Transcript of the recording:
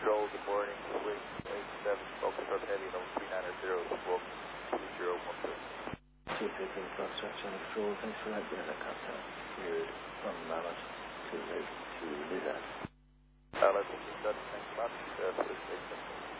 Control, good morning. Wing 87, Foxtrot Heavy, no 3900, squawk 2012. 215 Foxtrot Channel 4, thanks for that, Brenda Cutter. Period, from Mallet to Lizard. Mallet, thanks much,